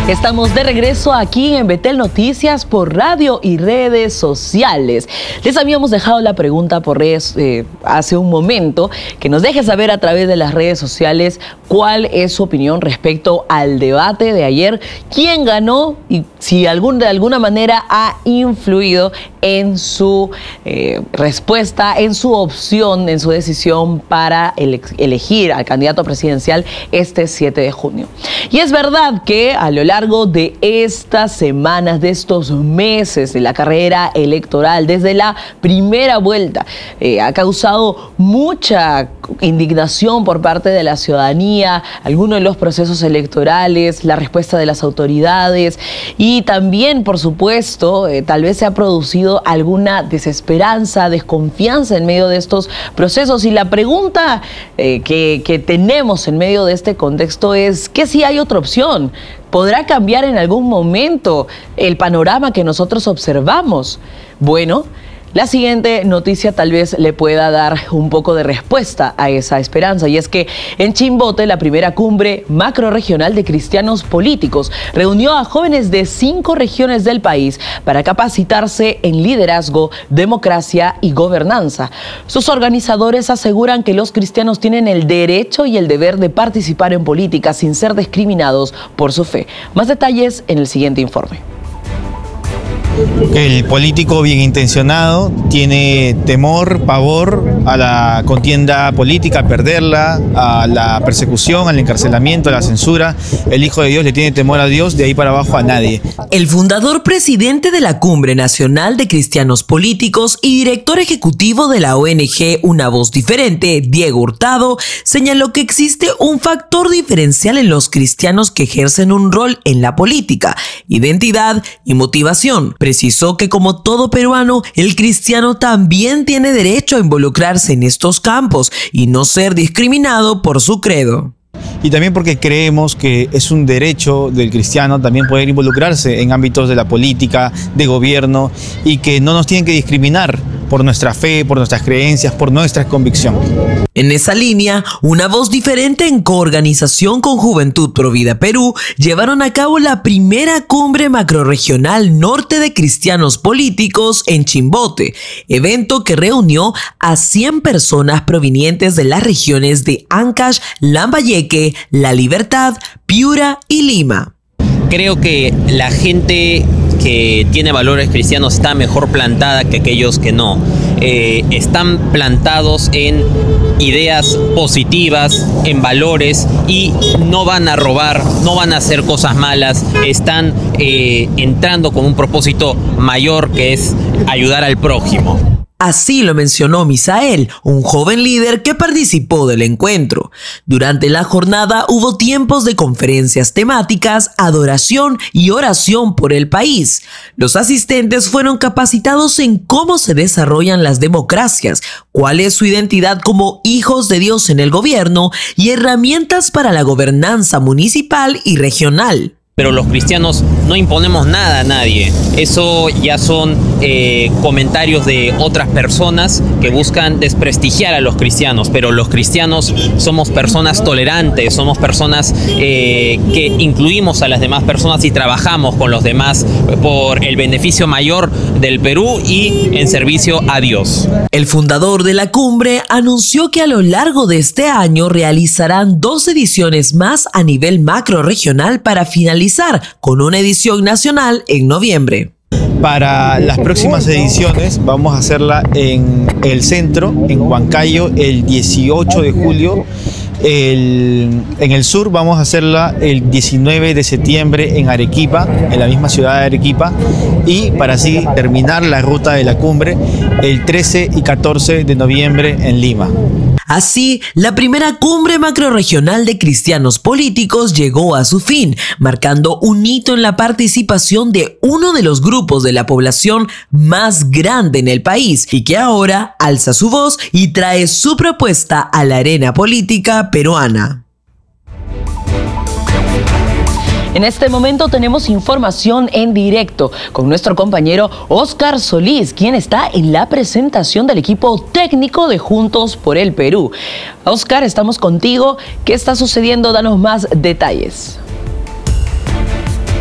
Estamos de regreso aquí en Betel Noticias por radio y redes sociales. Les habíamos dejado la pregunta por redes hace un momento, que nos deje saber a través de las redes sociales cuál es su opinión respecto al debate de ayer, quién ganó y si de alguna manera ha influido en su respuesta, en su opción, en su decisión para elegir al candidato presidencial este 7 de junio. Y es verdad que a lo largo de estas semanas, de estos meses de la carrera electoral, desde la primera vuelta, ha causado mucha indignación por parte de la ciudadanía, algunos de los procesos electorales, la respuesta de las autoridades y también, por supuesto, tal vez se ha producido alguna desesperanza, desconfianza en medio de estos procesos. Y la pregunta que tenemos en medio de este contexto es que si hay otra opción. ¿Podrá cambiar en algún momento el panorama que nosotros observamos? Bueno, la siguiente noticia tal vez le pueda dar un poco de respuesta a esa esperanza, y es que en Chimbote, la primera cumbre macrorregional de cristianos políticos reunió a jóvenes de 5 regiones del país para capacitarse en liderazgo, democracia y gobernanza. Sus organizadores aseguran que los cristianos tienen el derecho y el deber de participar en política sin ser discriminados por su fe. Más detalles en el siguiente informe. El político bien intencionado tiene temor, pavor a la contienda política, a perderla, a la persecución, al encarcelamiento, a la censura. El Hijo de Dios le tiene temor a Dios, de ahí para abajo a nadie. El fundador presidente de la Cumbre Nacional de Cristianos Políticos y director ejecutivo de la ONG Una Voz Diferente, Diego Hurtado, señaló que existe un factor diferencial en los cristianos que ejercen un rol en la política: identidad y motivación. Precisó que, como todo peruano, el cristiano también tiene derecho a involucrarse en estos campos y no ser discriminado por su credo. Y también porque creemos que es un derecho del cristiano también poder involucrarse en ámbitos de la política, de gobierno, y que no nos tienen que discriminar por nuestra fe, por nuestras creencias, por nuestra convicción. En esa línea, Una Voz Diferente, en coorganización con Juventud Provida Perú, llevaron a cabo la primera cumbre macrorregional norte de cristianos políticos en Chimbote, evento que reunió a 100 personas provenientes de las regiones de Ancash, Lambayeque, La Libertad, Piura y Lima. Creo que la gente que tiene valores cristianos está mejor plantada que aquellos que no. Están plantados en ideas positivas, en valores, y no van a robar, no van a hacer cosas malas. Están entrando con un propósito mayor, que es ayudar al prójimo. Así lo mencionó Misael, un joven líder que participó del encuentro. Durante la jornada hubo tiempos de conferencias temáticas, adoración y oración por el país. Los asistentes fueron capacitados en cómo se desarrollan las democracias, cuál es su identidad como hijos de Dios en el gobierno y herramientas para la gobernanza municipal y regional. Pero los cristianos no imponemos nada a nadie. Eso ya son comentarios de otras personas que buscan desprestigiar a los cristianos. Pero los cristianos somos personas tolerantes, somos personas que incluimos a las demás personas y trabajamos con los demás por el beneficio mayor del Perú y en servicio a Dios. El fundador de la cumbre anunció que a lo largo de este año realizarán 2 ediciones más a nivel macrorregional para finalizar con una edición nacional en noviembre. Para las próximas ediciones vamos a hacerla en el centro, en Huancayo, el 18 de julio. En el sur vamos a hacerla el 19 de septiembre en Arequipa, en la misma ciudad de Arequipa, y para así terminar la ruta de la cumbre el 13 y 14 de noviembre en Lima. Así, la primera cumbre macrorregional de cristianos políticos llegó a su fin, marcando un hito en la participación de uno de los grupos de la población más grande en el país y que ahora alza su voz y trae su propuesta a la arena política peruana. En este momento tenemos información en directo con nuestro compañero Oscar Solís, quien está en la presentación del equipo técnico de Juntos por el Perú. Oscar, estamos contigo. ¿Qué está sucediendo? Danos más detalles.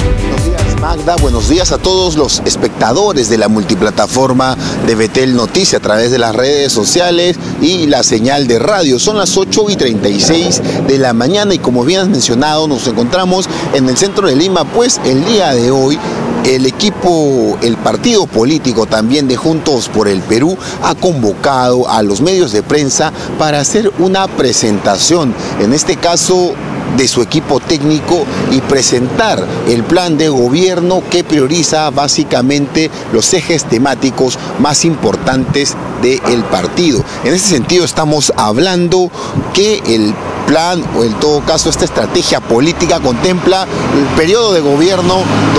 Buenos días, Magda. Buenos días a todos los espectadores de la multiplataforma de Betel Noticias a través de las redes sociales y la señal de radio. Son las 8:36 de la mañana y como bien has mencionado, nos encontramos en el centro de Lima, pues el día de hoy el partido político también de Juntos por el Perú ha convocado a los medios de prensa para hacer una presentación, en este caso de su equipo técnico, y presentar el plan de gobierno que prioriza básicamente los ejes temáticos más importantes del partido. En ese sentido estamos hablando que el plan, o en todo caso esta estrategia política, contempla el periodo de gobierno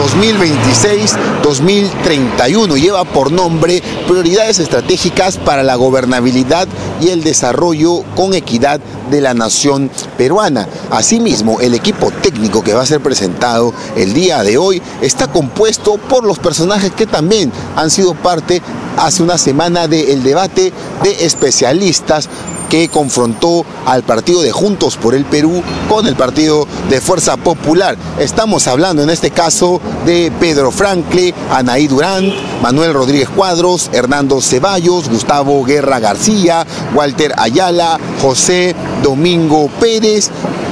2026-2031. Lleva por nombre Prioridades Estratégicas para la Gobernabilidad y el Desarrollo con Equidad de la Nación Peruana. Asimismo, el equipo técnico que va a ser presentado el día de hoy está compuesto por los personajes que también han sido parte hace una semana del debate de especialistas que confrontó al partido de Juntos por el Perú con el partido de Fuerza Popular. Estamos hablando en este caso de Pedro Francle, Anaí Durán, Manuel Rodríguez Cuadros, Hernando Ceballos, Gustavo Guerra García, Walter Ayala, José Domingo Pérez,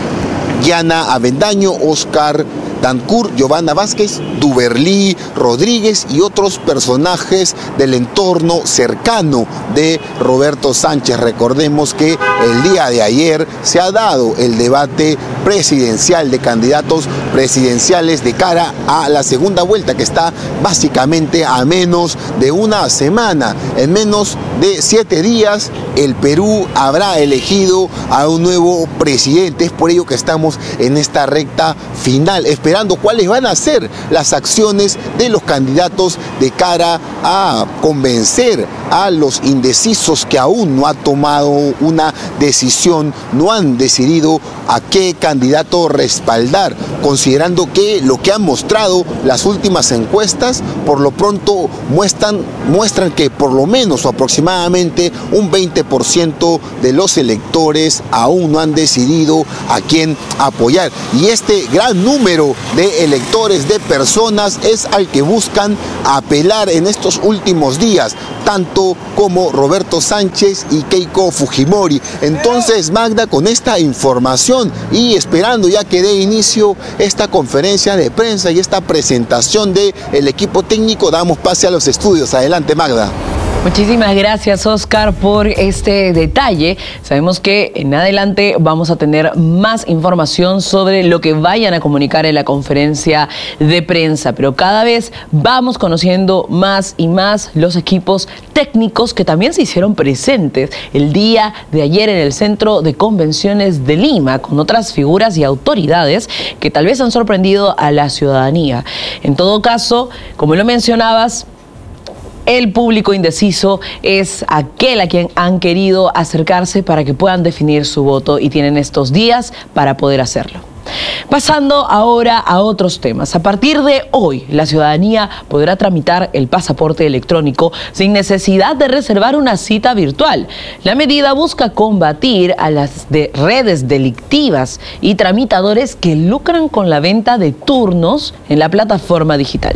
Yana Avendaño, Oscar Dancur, Giovanna Vázquez, Duberlí Rodríguez y otros personajes del entorno cercano de Roberto Sánchez. Recordemos que el día de ayer se ha dado el debate presidencial de candidatos presidenciales de cara a la segunda vuelta, que está básicamente a menos de una semana. En menos de 7 días el Perú habrá elegido a un nuevo presidente. Es por ello que estamos en esta recta final, esperando cuáles van a ser las acciones de los candidatos de cara a convencer a los indecisos que aún no han tomado una decisión, no han decidido a qué candidato respaldar, considerando que lo que han mostrado las últimas encuestas por lo pronto muestran que por lo menos o aproximadamente un 20% de los electores aún no han decidido a quién apoyar. Y este gran número de electores, de personas, es al que buscan apelar en estos últimos días, tanto como Roberto Sánchez y Keiko Fujimori. Entonces, Magda, con esta información y esperando ya que dé inicio esta conferencia de prensa y esta presentación del equipo técnico, damos pase a los estudios. Adelante, Magda. Muchísimas gracias, Oscar, por este detalle. Sabemos que en adelante vamos a tener más información sobre lo que vayan a comunicar en la conferencia de prensa, pero cada vez vamos conociendo más y más los equipos técnicos que también se hicieron presentes el día de ayer en el Centro de Convenciones de Lima, con otras figuras y autoridades que tal vez han sorprendido a la ciudadanía. En todo caso, como lo mencionabas, el público indeciso es aquel a quien han querido acercarse para que puedan definir su voto y tienen estos días para poder hacerlo. Pasando ahora a otros temas. A partir de hoy, la ciudadanía podrá tramitar el pasaporte electrónico sin necesidad de reservar una cita virtual. La medida busca combatir a las redes delictivas y tramitadores que lucran con la venta de turnos en la plataforma digital.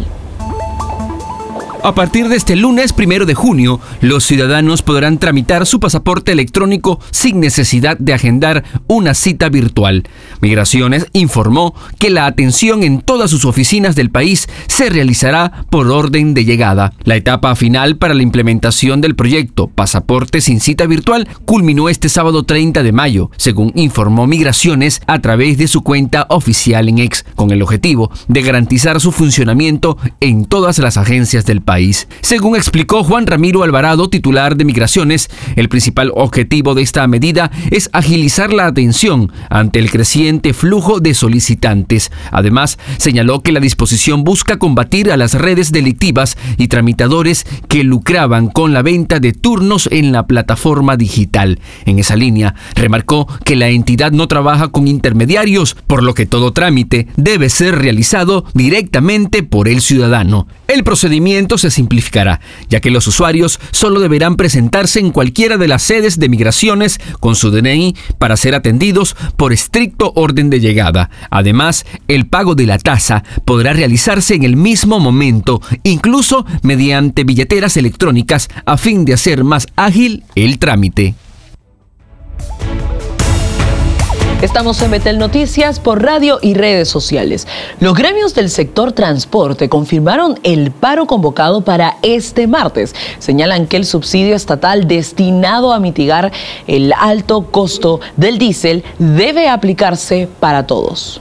A partir de este lunes 1 de junio, los ciudadanos podrán tramitar su pasaporte electrónico sin necesidad de agendar una cita virtual. Migraciones informó que la atención en todas sus oficinas del país se realizará por orden de llegada. La etapa final para la implementación del proyecto Pasaporte sin cita virtual culminó este sábado 30 de mayo, según informó Migraciones a través de su cuenta oficial en X, con el objetivo de garantizar su funcionamiento en todas las agencias del país. Según explicó Juan Ramiro Alvarado, titular de Migraciones, el principal objetivo de esta medida es agilizar la atención ante el creciente flujo de solicitantes. Además, señaló que la disposición busca combatir a las redes delictivas y tramitadores que lucraban con la venta de turnos en la plataforma digital. En esa línea, remarcó que la entidad no trabaja con intermediarios, por lo que todo trámite debe ser realizado directamente por el ciudadano. El procedimiento se se simplificará, ya que los usuarios solo deberán presentarse en cualquiera de las sedes de migraciones con su DNI para ser atendidos por estricto orden de llegada. Además, el pago de la tasa podrá realizarse en el mismo momento, incluso mediante billeteras electrónicas, a fin de hacer más ágil el trámite. Estamos en Betel Noticias por radio y redes sociales. Los gremios del sector transporte confirmaron el paro convocado para este martes. Señalan que el subsidio estatal destinado a mitigar el alto costo del diésel debe aplicarse para todos.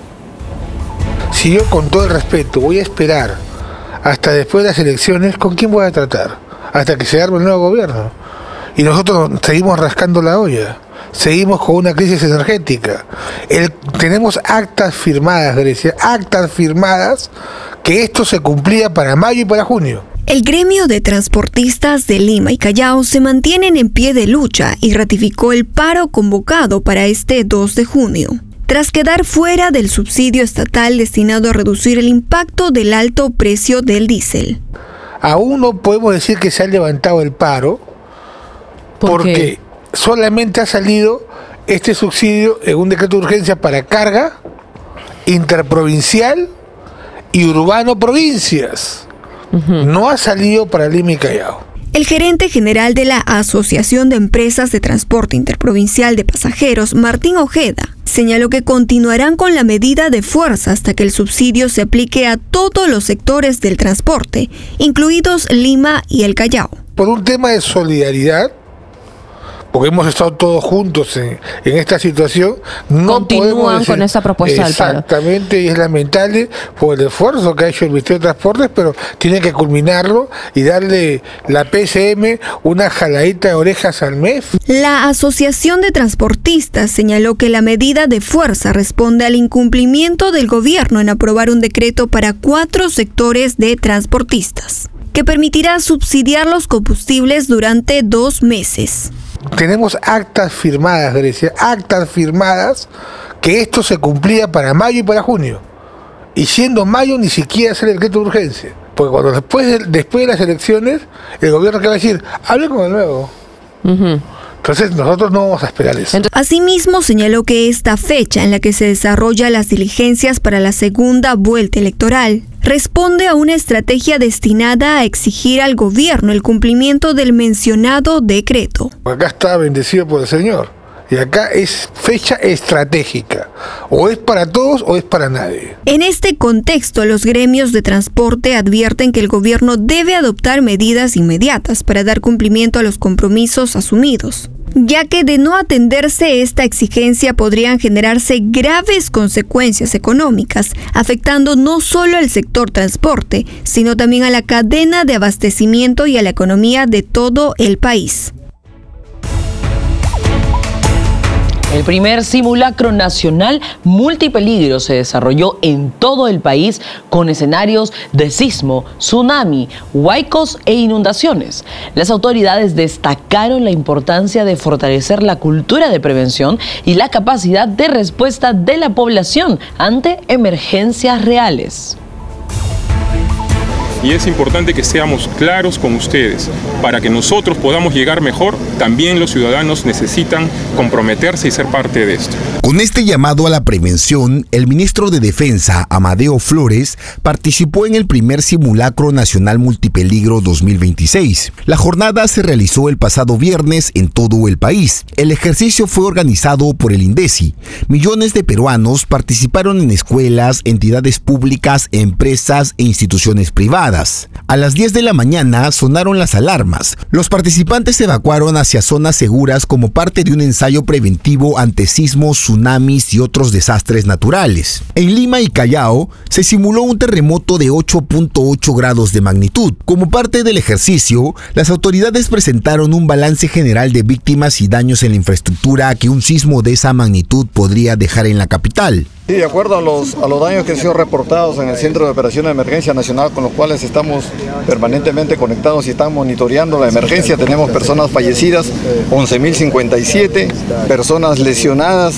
Si yo, con todo el respeto, voy a esperar hasta después de las elecciones, ¿con quién voy a tratar? Hasta que se arme el nuevo gobierno. Y nosotros seguimos rascando la olla. Seguimos con una crisis energética. Tenemos actas firmadas, Grecia, actas firmadas que esto se cumplía para mayo y para junio. El gremio de transportistas de Lima y Callao se mantienen en pie de lucha y ratificó el paro convocado para este 2 de junio. Tras quedar fuera del subsidio estatal destinado a reducir el impacto del alto precio del diésel. Aún no podemos decir que se ha levantado el paro, porque solamente ha salido este subsidio en un decreto de urgencia para carga, interprovincial y urbano provincias. No ha salido para Lima y Callao. El gerente general de la Asociación de Empresas de Transporte Interprovincial de Pasajeros, Martín Ojeda, señaló que continuarán con la medida de fuerza hasta que el subsidio se aplique a todos los sectores del transporte, incluidos Lima y el Callao. Por un tema de solidaridad, porque hemos estado todos juntos en esta situación, no continúan decir, con esa propuesta del paro. Exactamente, y es lamentable por el esfuerzo que ha hecho el Ministerio de Transportes, pero tiene que culminarlo y darle la PSM una jaladita de orejas al MEF. La Asociación de Transportistas señaló que la medida de fuerza responde al incumplimiento del gobierno en aprobar un decreto para 4 sectores de transportistas, que permitirá subsidiar los combustibles durante 2 meses. Tenemos actas firmadas, Grecia, actas firmadas que esto se cumplía para mayo y para junio. Y siendo mayo ni siquiera sale el decreto de urgencia. Porque cuando después de las elecciones, el gobierno que va a decir, hable con el nuevo. Entonces nosotros no vamos a esperar eso. Asimismo, señaló que esta fecha en la que se desarrollan las diligencias para la segunda vuelta electoral responde a una estrategia destinada a exigir al gobierno el cumplimiento del mencionado decreto. Acá está bendecido por el Señor. Y acá es fecha estratégica. O es para todos o es para nadie. En este contexto, los gremios de transporte advierten que el gobierno debe adoptar medidas inmediatas para dar cumplimiento a los compromisos asumidos, ya que de no atenderse esta exigencia podrían generarse graves consecuencias económicas, afectando no solo al sector transporte, sino también a la cadena de abastecimiento y a la economía de todo el país. El primer simulacro nacional multipeligro se desarrolló en todo el país con escenarios de sismo, tsunami, huaicos e inundaciones. Las autoridades destacaron la importancia de fortalecer la cultura de prevención y la capacidad de respuesta de la población ante emergencias reales. Y es importante que seamos claros con ustedes. Para que nosotros podamos llegar mejor, también los ciudadanos necesitan comprometerse y ser parte de esto. Con este llamado a la prevención, el ministro de Defensa, Amadeo Flores, participó en el primer simulacro nacional multipeligro 2026. La jornada se realizó el pasado viernes en todo el país. El ejercicio fue organizado por el INDECI. Millones de peruanos participaron en escuelas, entidades públicas, empresas e instituciones privadas. A las 10 de la mañana sonaron las alarmas. Los participantes se evacuaron hacia zonas seguras como parte de un ensayo preventivo ante sismos, tsunamis y otros desastres naturales. En Lima y Callao se simuló un terremoto de 8.8 grados de magnitud. Como parte del ejercicio, las autoridades presentaron un balance general de víctimas y daños en la infraestructura que un sismo de esa magnitud podría dejar en la capital. Sí, de acuerdo a los daños que han sido reportados en el Centro de Operaciones de Emergencia Nacional, con los cuales estamos permanentemente conectados y están monitoreando la emergencia, tenemos personas fallecidas, 11.057, personas lesionadas,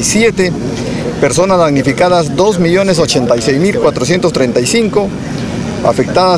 165.397, personas damnificadas, 2.086.435, Afectadas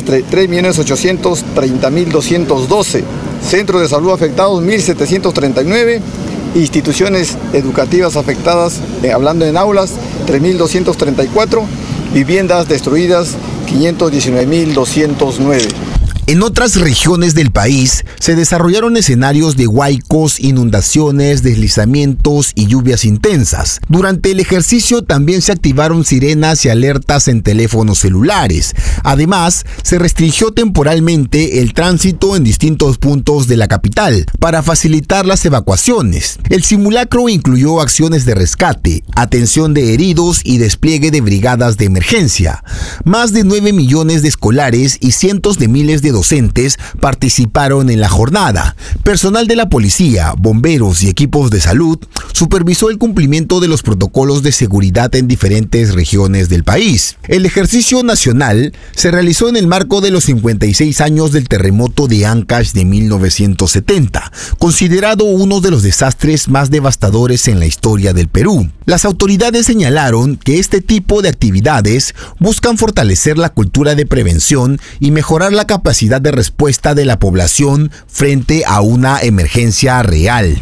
3.830.212. Centros de salud afectados 1.739. Instituciones educativas afectadas, hablando en aulas, 3.234. Viviendas destruidas, 519.209. En otras regiones del país se desarrollaron escenarios de huaicos, inundaciones, deslizamientos y lluvias intensas. Durante el ejercicio también se activaron sirenas y alertas en teléfonos celulares. Además, se restringió temporalmente el tránsito en distintos puntos de la capital para facilitar las evacuaciones. El simulacro incluyó acciones de rescate, atención de heridos y despliegue de brigadas de emergencia. Más de 9 millones de escolares y cientos de miles de docentes participaron en la jornada. Personal de la policía, bomberos y equipos de salud supervisó el cumplimiento de los protocolos de seguridad en diferentes regiones del país. El ejercicio nacional se realizó en el marco de los 56 años del terremoto de Ancash de 1970, considerado uno de los desastres más devastadores en la historia del Perú. Las autoridades señalaron que este tipo de actividades buscan fortalecer la cultura de prevención y mejorar la capacidad de respuesta de la población frente a una emergencia real.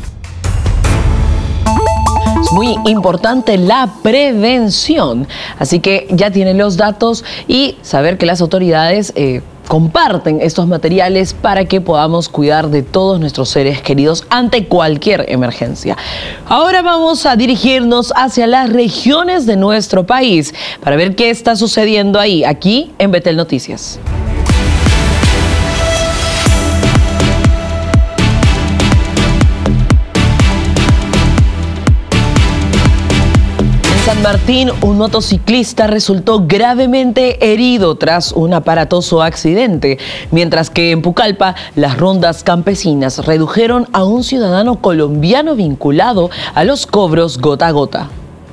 Es muy importante la prevención, así que ya tienen los datos y saber que las autoridades comparten estos materiales para que podamos cuidar de todos nuestros seres queridos ante cualquier emergencia. Ahora vamos a dirigirnos hacia las regiones de nuestro país para ver qué está sucediendo ahí, aquí en Betel Noticias. San Martín, un motociclista resultó gravemente herido tras un aparatoso accidente, mientras que en Pucallpa las rondas campesinas redujeron a un ciudadano colombiano vinculado a los cobros gota a gota.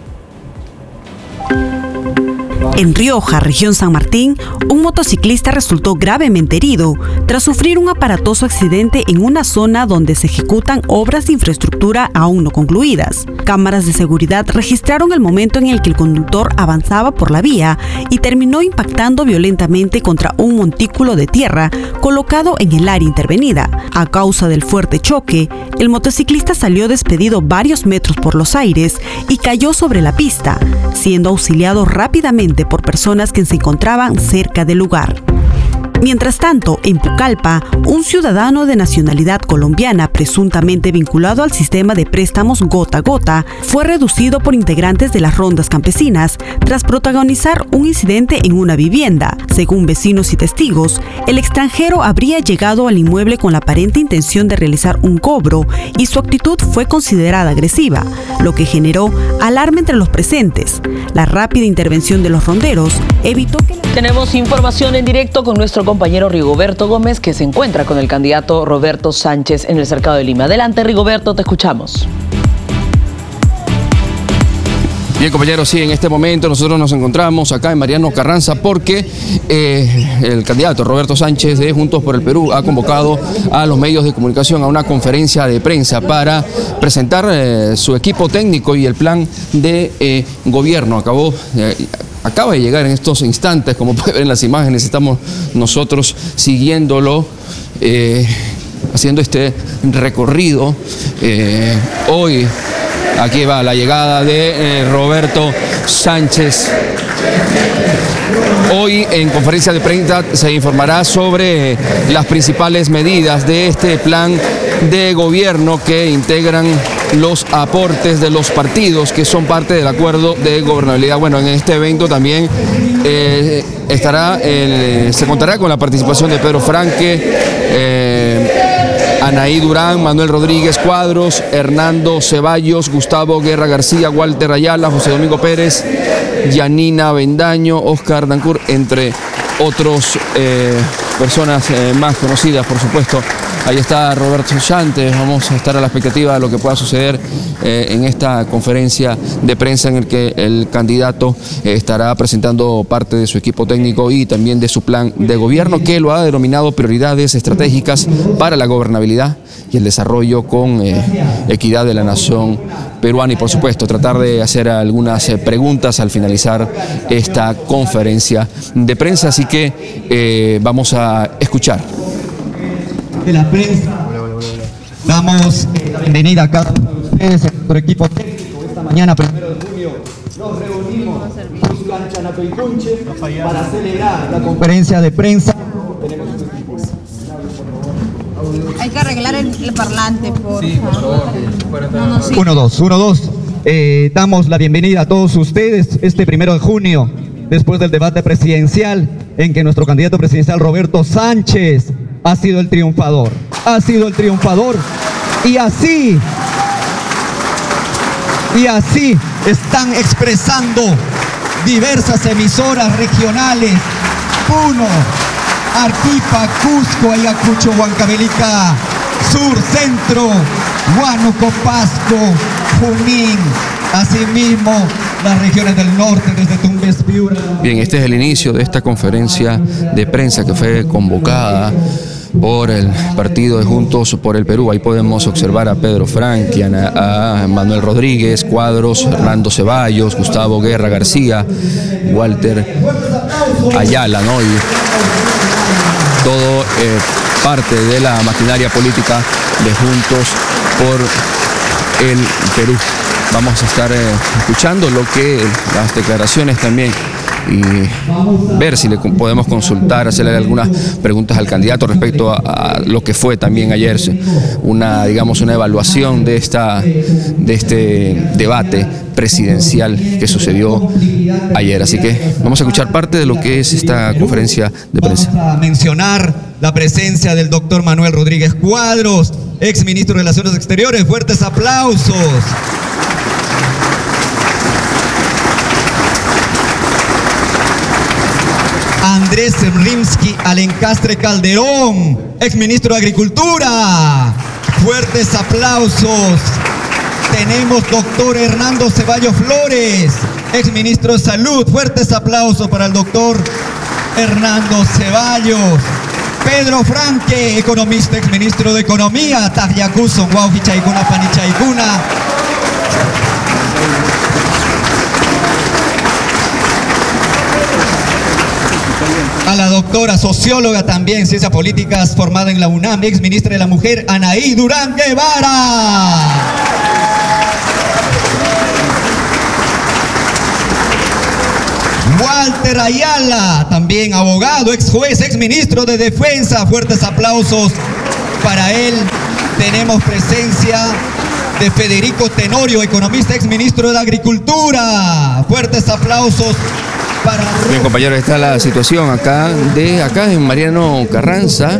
En Rioja, región San Martín, un motociclista resultó gravemente herido tras sufrir un aparatoso accidente en una zona donde se ejecutan obras de infraestructura aún no concluidas. Cámaras de seguridad registraron el momento en el que el conductor avanzaba por la vía y terminó impactando violentamente contra un montículo de tierra colocado en el área intervenida. A causa del fuerte choque, el motociclista salió despedido varios metros por los aires y cayó sobre la pista, siendo auxiliado rápidamente por personas que se encontraban cerca del lugar. Mientras tanto, en Pucallpa, un ciudadano de nacionalidad colombiana presuntamente vinculado al sistema de préstamos gota a gota fue reducido por integrantes de las rondas campesinas tras protagonizar un incidente en una vivienda. Según vecinos y testigos, el extranjero habría llegado al inmueble con la aparente intención de realizar un cobro y su actitud fue considerada agresiva, lo que generó alarma entre los presentes. La rápida intervención de los ronderos evitó que... Tenemos información en directo con nuestro compañero Rigoberto Gómez, que se encuentra con el candidato Roberto Sánchez en el Cercado de Lima. Adelante, Rigoberto, te escuchamos. Bien, compañeros, sí, en este momento nosotros nos encontramos acá en Mariano Carranza porque el candidato Roberto Sánchez de Juntos por el Perú ha convocado a los medios de comunicación a una conferencia de prensa para presentar su equipo técnico y el plan de gobierno. Acaba de llegar en estos instantes, como pueden ver en las imágenes, estamos nosotros siguiéndolo, haciendo este recorrido. Hoy aquí va la llegada de Roberto Sánchez. Hoy en conferencia de prensa se informará sobre las principales medidas de este plan de gobierno que integran los aportes de los partidos que son parte del acuerdo de gobernabilidad. Bueno, en este evento también se contará con la participación de Pedro Franque, Anaí Durán, Manuel Rodríguez Cuadros, Hernando Ceballos, Gustavo Guerra García, Walter Ayala, José Domingo Pérez, Yanina Bendaño, Oscar Dancur, entre otros personas más conocidas, por supuesto. Ahí está Roberto Sanches. Vamos a estar a la expectativa de lo que pueda suceder en esta conferencia de prensa en el que el candidato estará presentando parte de su equipo técnico y también de su plan de gobierno, que lo ha denominado prioridades estratégicas para la gobernabilidad y el desarrollo con equidad de la nación peruana, y por supuesto tratar de hacer algunas preguntas al finalizar esta conferencia de prensa. Así que vamos a escuchar. De la prensa, damos la bienvenida a cada uno de ustedes, a nuestro equipo técnico. Esta mañana, 1 de junio, nos reunimos en Cuscancha, Nacoicunche, para celebrar la conferencia de prensa. Hay que arreglar el parlante, por favor. 1, 2. Damos la bienvenida a todos ustedes este 1 de junio, después del debate presidencial, en que nuestro candidato presidencial Roberto Sanches ha sido el triunfador. Y así están expresando diversas emisoras regionales: Puno, Arequipa, Cusco, Ayacucho, Huancavelica, Sur, Centro, Huánuco, Pasco, Junín, asimismo las regiones del norte, desde Tumbes, Piura. Bien, este es el inicio de esta conferencia de prensa que fue convocada por el partido de Juntos por el Perú. Ahí podemos observar a Pedro Franque, a Manuel Rodríguez Cuadros, Hernando Ceballos, Gustavo Guerra García, Walter Ayala, ¿no? Y todo parte de la maquinaria política de Juntos por el Perú. Vamos a estar escuchando las declaraciones también y ver si le podemos consultar, hacerle algunas preguntas al candidato respecto a lo que fue también ayer una evaluación de este debate presidencial que sucedió ayer. Así que vamos a escuchar parte de lo que es esta conferencia de prensa. Vamos a mencionar la presencia del doctor Manuel Rodríguez Cuadros, ex ministro de Relaciones Exteriores. Fuertes aplausos. Andrés Rimsky Alencastre Calderón, ex ministro de Agricultura. Fuertes aplausos. Tenemos doctor Hernando Ceballos Flores, ex ministro de Salud. Fuertes aplausos para el doctor Hernando Ceballos. Pedro Franque, economista, ex ministro de Economía. Tajiacuso, Guauji Chaicuna, Panichaicuna. A la doctora socióloga también, ciencias políticas, formada en la UNAM, ex ministra de la Mujer, Anaí Durán Guevara. Walter Ayala, también abogado, ex juez, ex ministro de Defensa. Fuertes aplausos para él. Tenemos presencia de Federico Tenorio, economista, ex ministro de Agricultura. Fuertes aplausos. Bien, compañeros, está la situación acá en Mariano Carranza.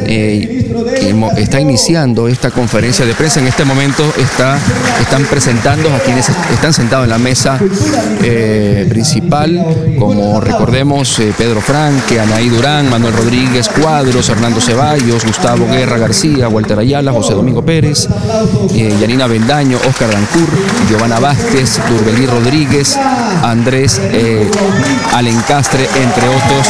Está iniciando esta conferencia de prensa. En este momento están presentando a quienes están sentados en la mesa principal, como recordemos Pedro Franque, Anaí Durán, Manuel Rodríguez Cuadros, Hernando Ceballos, Gustavo Guerra García, Walter Ayala, José Domingo Pérez, Yanina Bendaño, Oscar Dancur, Giovanna Vázquez, Durbelí Rodríguez, Andrés Alencastre, entre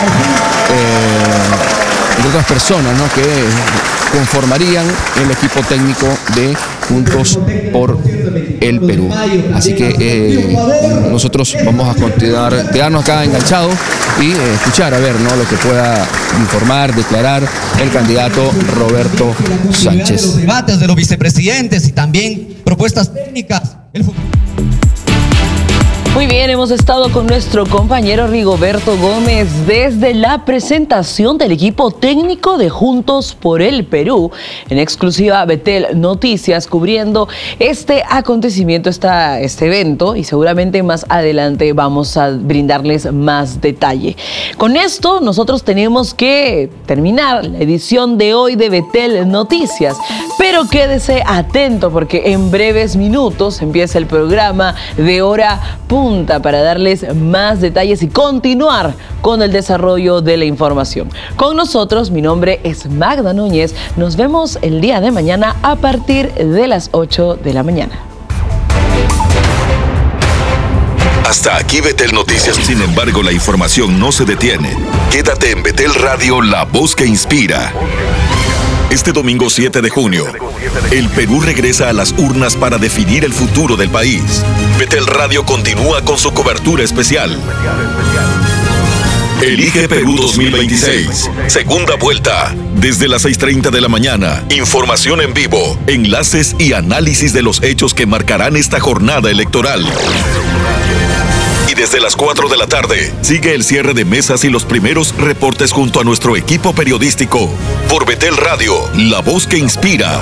otras personas, ¿no?, que conformarían el equipo técnico de Juntos por el Perú. Así que nosotros vamos a continuar, quedarnos acá enganchados y escuchar a ver, ¿no?, lo que pueda informar, declarar el candidato Roberto Sanches. Los debates de los vicepresidentes y también propuestas técnicas. Muy bien, hemos estado con nuestro compañero Rigoberto Gómez desde la presentación del equipo técnico de Juntos por el Perú, en exclusiva Betel Noticias, cubriendo este acontecimiento, este evento, y seguramente más adelante vamos a brindarles más detalle. Con esto nosotros tenemos que terminar la edición de hoy de Betel Noticias, pero quédese atento porque en breves minutos empieza el programa de hora puntual pregunta para darles más detalles y continuar con el desarrollo de la información. Con nosotros, mi nombre es Magda Núñez. Nos vemos el día de mañana a partir de las 8 de la mañana. Hasta aquí Betel Noticias. Sin embargo, la información no se detiene. Quédate en Betel Radio, la voz que inspira. Este domingo 7 de junio, el Perú regresa a las urnas para definir el futuro del país. Betel Radio continúa con su cobertura especial. Elige Perú 2026. Segunda vuelta. Desde las 6:30 de la mañana. Información en vivo, enlaces y análisis de los hechos que marcarán esta jornada electoral. Y desde las 4 de la tarde, sigue el cierre de mesas y los primeros reportes junto a nuestro equipo periodístico. Por Betel Radio, la voz que inspira.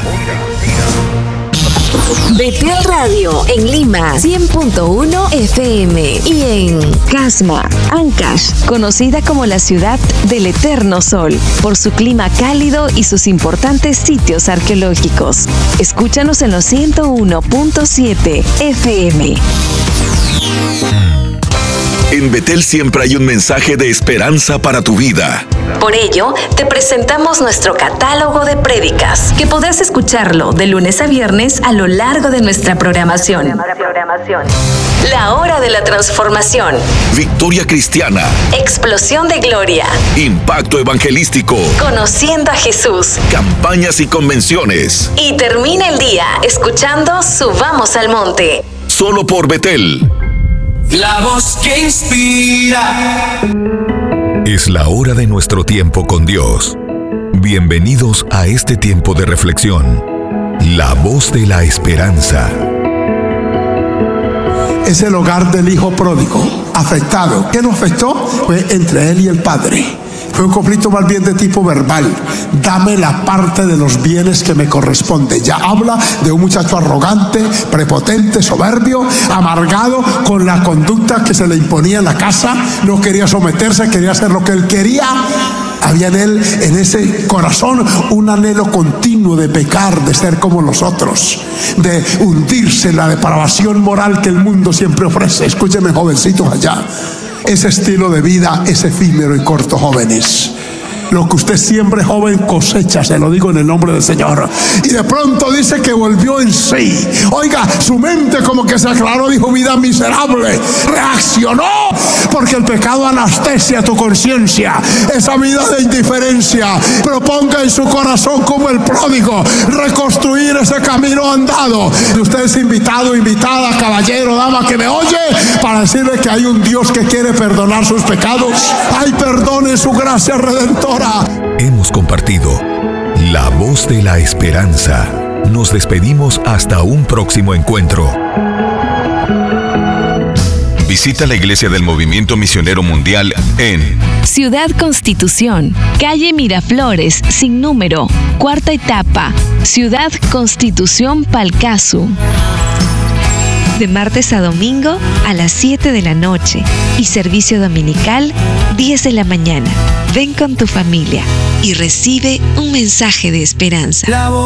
Betel Radio en Lima 100.1 FM y en Casma, Ancash, conocida como la ciudad del eterno sol, por su clima cálido y sus importantes sitios arqueológicos. Escúchanos en los 101.7 FM. En Betel siempre hay un mensaje de esperanza para tu vida. Por ello, te presentamos nuestro catálogo de prédicas, que podrás escucharlo de lunes a viernes a lo largo de nuestra programación. La hora de la transformación. Victoria cristiana. Explosión de gloria. Impacto evangelístico. Conociendo a Jesús. Campañas y convenciones. Y termina el día escuchando Subamos al Monte. Solo por Betel. La voz que inspira. Es la hora de nuestro tiempo con Dios. Bienvenidos a este tiempo de reflexión. La voz de la esperanza. Es el hogar del hijo pródigo, afectado. ¿Qué lo afectó? Fue entre él y el padre. Fue un conflicto más bien de tipo verbal. Dame la parte de los bienes que me corresponde. Ya habla de un muchacho arrogante, prepotente, soberbio, amargado con la conducta que se le imponía en la casa. No quería someterse, quería hacer lo que él quería. Había en él, en ese corazón, un anhelo continuo de pecar, de ser como los otros, de hundirse en la depravación moral que el mundo siempre ofrece. Escúcheme, jovencitos allá. Ese estilo de vida es efímero y corto, jóvenes. Lo que usted siembre, joven, cosecha, se lo digo en el nombre del Señor. Y de pronto dice que volvió en sí. Oiga, su mente como que se aclaró, dijo: vida miserable. Reaccionó, porque el pecado anestesia tu conciencia. Esa vida de indiferencia. Proponga en su corazón, como el pródigo, reconstruir ese camino andado. Y usted es invitado, invitada, caballero, dama que me oye, para decirle que hay un Dios que quiere perdonar sus pecados. Hay perdón en su gracia redentora. Hemos compartido la voz de la esperanza. Nos despedimos hasta un próximo encuentro. Visita la iglesia del Movimiento Misionero Mundial en Ciudad Constitución, calle Miraflores, sin número, cuarta etapa, Ciudad Constitución, Palcazu. De martes a domingo a las 7 de la noche y servicio dominical 10 de la mañana. Ven con tu familia y recibe un mensaje de esperanza.